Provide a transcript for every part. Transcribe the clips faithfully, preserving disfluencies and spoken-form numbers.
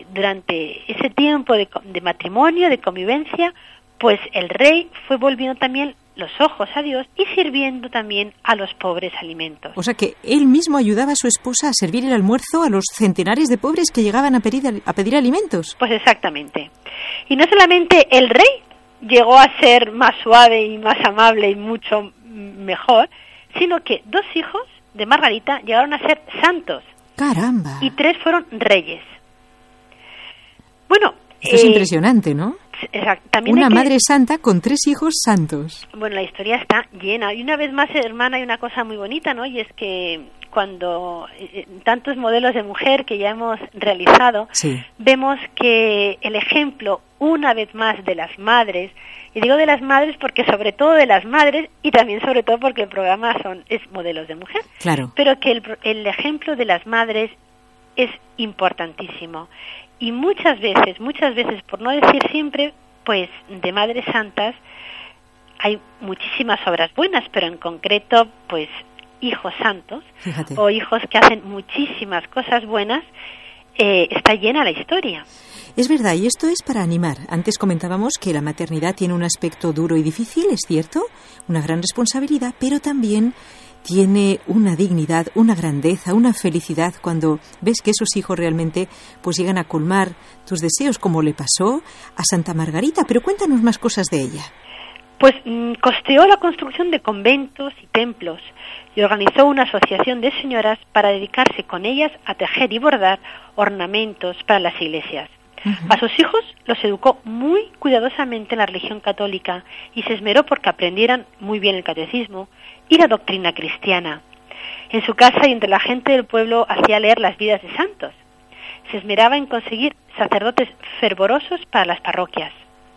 durante ese tiempo de, de matrimonio, de convivencia, pues el rey fue volviendo también los ojos a Dios y sirviendo también a los pobres alimentos. O sea que él mismo ayudaba a su esposa a servir el almuerzo a los centenares de pobres que llegaban a pedir, a pedir alimentos. Pues exactamente. Y no solamente el rey llegó a ser más suave y más amable y mucho mejor, sino que dos hijos de Margarita llegaron a ser santos. ¡Caramba! Y tres fueron reyes. Bueno... Esto es eh, impresionante, ¿no? Exacto. También una que, madre santa con tres hijos santos. Bueno, la historia está llena. Y una vez más, hermana, hay una cosa muy bonita, ¿no? Y es que cuando eh, tantos modelos de mujer que ya hemos realizado, sí. vemos que el ejemplo, una vez más, de las madres, y digo de las madres porque sobre todo de las madres, y también sobre todo porque el programa son es modelos de mujer, claro. pero que el, el ejemplo de las madres es importantísimo. Y muchas veces, muchas veces, por no decir siempre, pues de madres santas hay muchísimas obras buenas, pero en concreto, pues hijos santos, fíjate, o hijos que hacen muchísimas cosas buenas, eh, está llena la historia. Es verdad, y esto es para animar. Antes comentábamos que la maternidad tiene un aspecto duro y difícil, es cierto, una gran responsabilidad, pero también tiene una dignidad, una grandeza, una felicidad cuando ves que esos hijos realmente pues llegan a colmar tus deseos, como le pasó a Santa Margarita. Pero cuéntanos más cosas de ella. Pues mmm, costeó la construcción de conventos y templos y organizó una asociación de señoras para dedicarse con ellas a tejer y bordar ornamentos para las iglesias. Uh-huh. A sus hijos los educó muy cuidadosamente en la religión católica y se esmeró porque aprendieran muy bien el catecismo y la doctrina cristiana. En su casa y entre la gente del pueblo hacía leer las vidas de santos. Se esmeraba en conseguir sacerdotes fervorosos para las parroquias.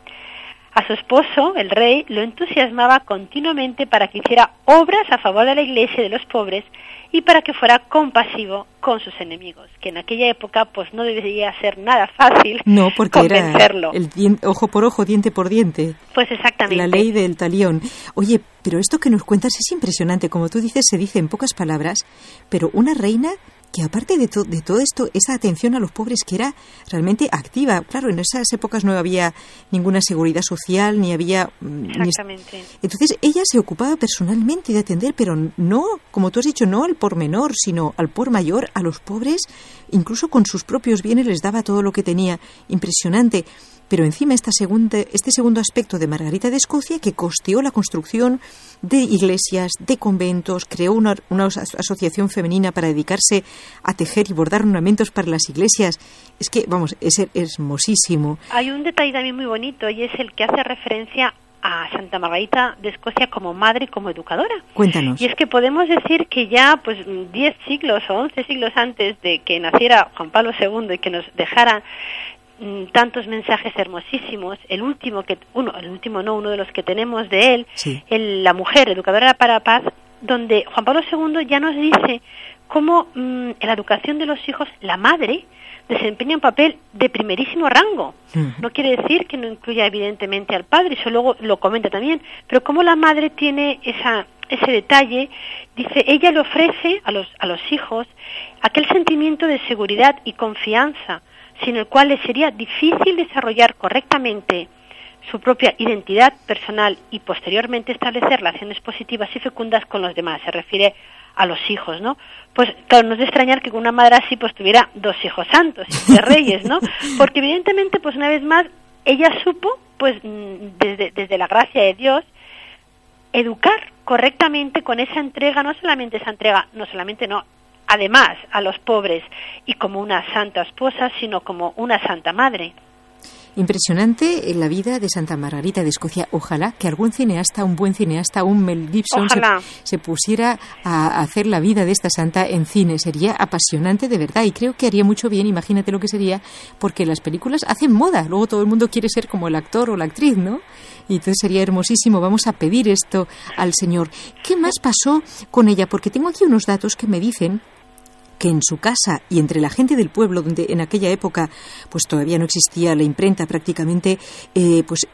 A su esposo, el rey, lo entusiasmaba continuamente para que hiciera obras a favor de la iglesia y de los pobres y para que fuera compasivo con sus enemigos, que en aquella época pues no debería ser nada fácil no, porque convencerlo. Era el diente, ojo por ojo, diente por diente. Pues exactamente. La ley del talión. Oye, pero esto que nos cuentas es impresionante. Como tú dices, se dice en pocas palabras, pero una reina que aparte de, to- de todo esto, esa atención a los pobres que era realmente activa. Claro, en esas épocas no había ninguna seguridad social, ni había... Exactamente. Ni... Entonces ella se ocupaba personalmente de atender, pero no, como tú has dicho, no al por menor, sino al por mayor, a los pobres, incluso con sus propios bienes les daba todo lo que tenía. Impresionante. Pero encima esta segunda, este segundo aspecto de Margarita de Escocia, que costeó la construcción de iglesias, de conventos, creó una, una asociación femenina para dedicarse a tejer y bordar ornamentos para las iglesias. Es que, vamos, es hermosísimo. Hay un detalle también muy bonito y es el que hace referencia a Santa Margarita de Escocia como madre y como educadora. Cuéntanos. Y es que podemos decir que ya pues diez siglos o once siglos antes de que naciera Juan Pablo segundo y que nos dejara tantos mensajes hermosísimos, el último que uno, el último no, uno de los que tenemos de él, sí. el, la mujer educadora para la paz, donde Juan Pablo segundo ya nos dice cómo mmm, en la educación de los hijos la madre desempeña un papel de primerísimo rango. Mm. No quiere decir que no incluya evidentemente al padre, eso luego lo comenta también, pero cómo la madre tiene esa ese detalle, dice, ella le ofrece a los a los hijos aquel sentimiento de seguridad y confianza sin el cual les sería difícil desarrollar correctamente su propia identidad personal y posteriormente establecer relaciones positivas y fecundas con los demás. Se refiere a los hijos, ¿no? Pues claro, no es de extrañar que una madre así pues tuviera dos hijos santos y de reyes, ¿no? Porque evidentemente, pues una vez más, ella supo, pues desde, desde la gracia de Dios, educar correctamente con esa entrega, no solamente esa entrega, no solamente no, además a los pobres y como una santa esposa, sino como una santa madre. Impresionante en la vida de Santa Margarita de Escocia. Ojalá que algún cineasta, un buen cineasta, un Mel Gibson se, se pusiera a hacer la vida de esta santa en cine. Sería apasionante de verdad y creo que haría mucho bien. Imagínate lo que sería, porque las películas hacen moda. Luego todo el mundo quiere ser como el actor o la actriz, ¿no? Y entonces sería hermosísimo. Vamos a pedir esto al Señor. ¿Qué más pasó con ella? Porque tengo aquí unos datos que me dicen que en su casa y entre la gente del pueblo, donde en aquella época pues todavía no existía la imprenta prácticamente, eh, pues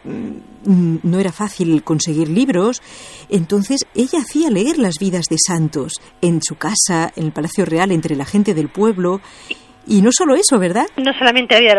no era fácil conseguir libros, entonces ella hacía leer las vidas de santos en su casa, en el Palacio Real, entre la gente del pueblo, y no solo eso, ¿verdad? No solamente había